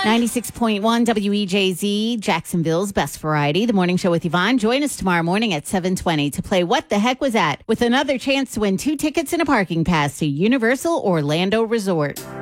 96.1 WEJZ, Jacksonville's best variety. The Morning Show with Yvonne. Join us tomorrow morning at 7:20 to play What the Heck Was That? With another chance to win 2 tickets and a parking pass to Universal Orlando Resort.